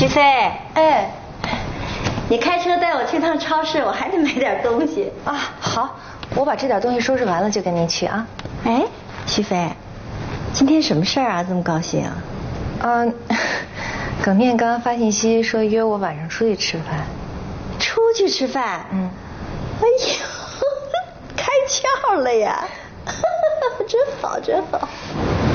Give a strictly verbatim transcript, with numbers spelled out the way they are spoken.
徐飞，哎，你开车带我去趟超市，我还得买点东西啊。好，我把这点东西收拾完了就跟您去啊。 哎，徐飞，今天什么事儿啊？这么高兴啊？ 嗯，耿念刚刚发信息说约我晚上出去吃饭。 出去吃饭？ 嗯。 哎呦，开窍了呀！真好，真好。